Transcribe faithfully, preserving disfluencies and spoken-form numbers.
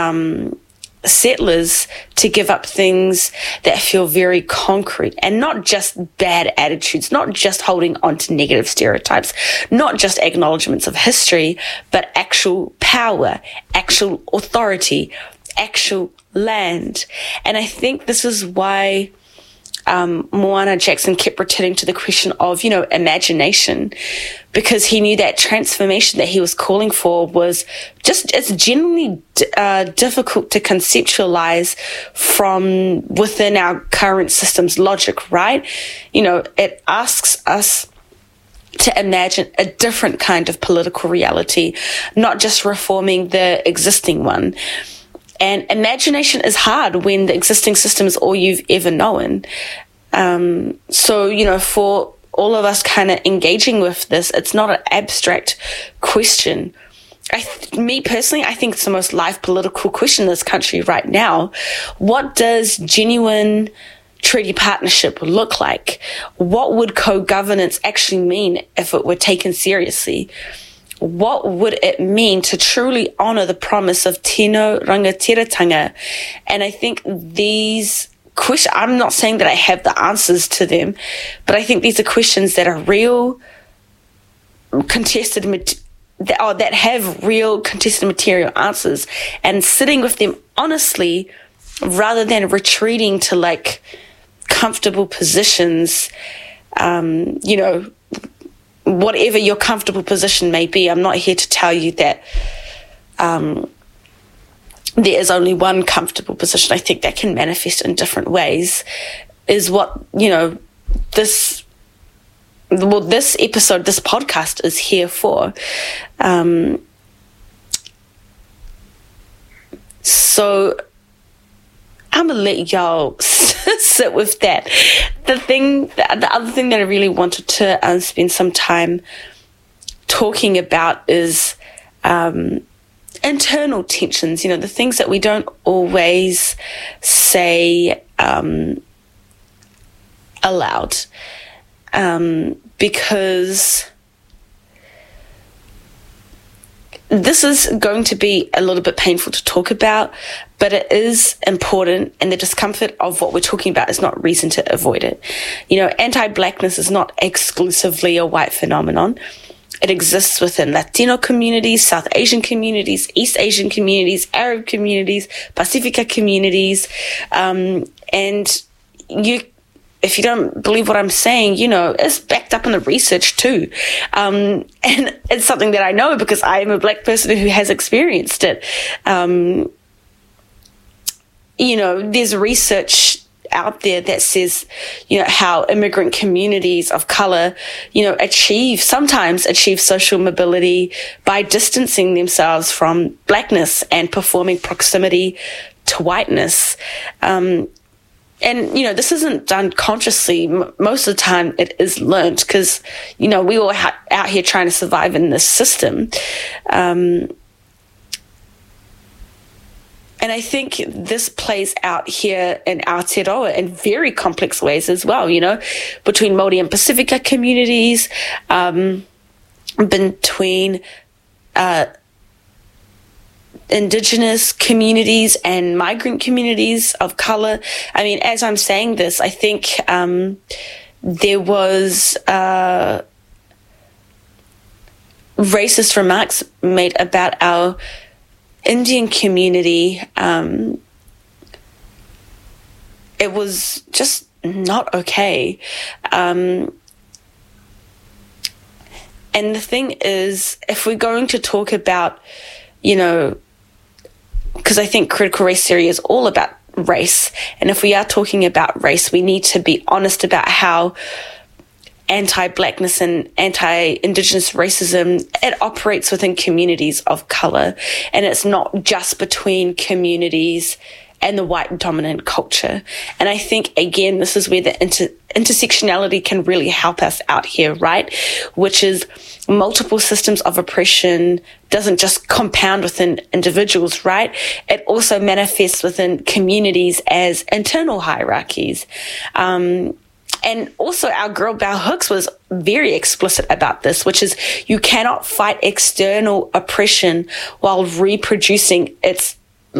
um, settlers to give up things that feel very concrete, and not just bad attitudes, not just holding on to negative stereotypes, not just acknowledgements of history, but actual power, actual authority, actual land. And I think this is why um, Moana Jackson kept returning to the question of, you know, imagination, because he knew that transformation that he was calling for was just, it's genuinely uh, difficult to conceptualize from within our current system's logic, right? You know, it asks us to imagine a different kind of political reality, not just reforming the existing one. And imagination is hard when the existing system is all you've ever known. Um, so, you know, for all of us kind of engaging with this, it's not an abstract question. I th- me personally, I think it's the most live political question in this country right now. What does genuine treaty partnership look like? What would co-governance actually mean if it were taken seriously? What would it mean to truly honour the promise of tino rangatiratanga? And I think these questions, I'm not saying that I have the answers to them, but I think these are questions that are real, contested, that, or that have real contested material answers, and sitting with them honestly, rather than retreating to like comfortable positions, um, you know, whatever your comfortable position may be. I'm not here to tell you that um, there is only one comfortable position. I think that can manifest in different ways, is what, you know, this, well, this episode, this podcast is here for. Um, so I'm going to let y'all sit with that. The thing, the, the other thing that I really wanted to um, spend some time talking about is um, internal tensions, you know, the things that we don't always say um, aloud. Um, because this is going to be a little bit painful to talk about, but it is important, and the discomfort of what we're talking about is not reason to avoid it. You know, anti-blackness is not exclusively a white phenomenon. It exists within Latino communities, South Asian communities, East Asian communities, Arab communities, Pacifica communities, um, and you if you don't believe what I'm saying, you know, it's backed up in the research too. Um, and it's something that I know because I am a black person who has experienced it. Um, you know, there's research out there that says, you know, how immigrant communities of color, you know, achieve, sometimes achieve social mobility by distancing themselves from blackness and performing proximity to whiteness. Um, And, you know, this isn't done consciously. M- most of the time it is learned because, you know, we all ha- out here trying to survive in this system. Um, and I think this plays out here in Aotearoa in very complex ways as well, you know, between Māori and Pacifica communities, um, between uh Indigenous communities and migrant communities of color. I mean, as I'm saying this, I think um, there was uh, racist remarks made about our Indian community. Um, it was just not okay. Um, and the thing is, if we're going to talk about, you know, because I think critical race theory is all about race. And if we are talking about race, we need to be honest about how anti-blackness and anti-Indigenous racism, it operates within communities of color. And it's not just between communities and the white dominant culture. And I think, again, this is where the inter- intersectionality can really help us out here, right? Which is multiple systems of oppression doesn't just compound within individuals, right? It also manifests within communities as internal hierarchies. Um, And also our girl Bell Hooks was very explicit about this, which is you cannot fight external oppression while reproducing its